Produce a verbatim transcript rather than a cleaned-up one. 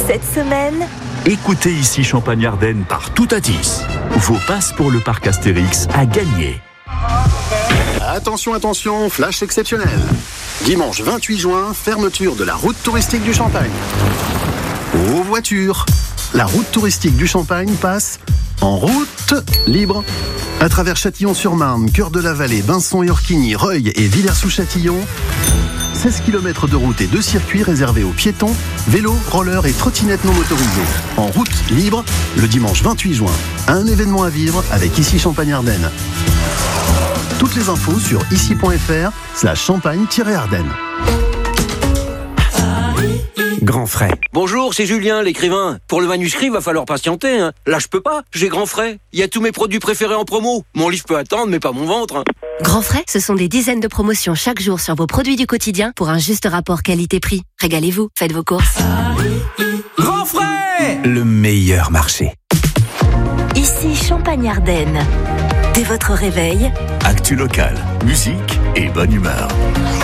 Cette semaine, écoutez ici Champagne-Ardenne par tout à dix. Vos passes pour le parc Astérix à gagner. Attention, attention, flash exceptionnel. Dimanche vingt-huit juin, fermeture de la route touristique du Champagne. Aux voitures, la route touristique du Champagne passe en route libre. À travers Châtillon-sur-Marne, Cœur de la Vallée, Binson et Orquigny, Reuil et Villers-sous-Châtillon. seize kilomètres de route et deux circuits réservés aux piétons, vélos, rollers et trottinettes non motorisées. En route libre, le dimanche vingt-huit juin. Un événement à vivre avec Ici Champagne-Ardenne. Toutes les infos sur ici.fr slash champagne-ardenne. Grand frais. Bonjour, c'est Julien, l'écrivain. Pour le manuscrit, va falloir patienter. Hein. Là, je peux pas. J'ai Grand frais. Il y a tous mes produits préférés en promo. Mon livre peut attendre, mais pas mon ventre. Hein. Grand frais, ce sont des dizaines de promotions chaque jour sur vos produits du quotidien pour un juste rapport qualité-prix. Régalez-vous, faites vos courses. Grand frais, le meilleur marché. ici Champagne-Ardenne. Dès votre réveil, Actu local, musique et bonne humeur.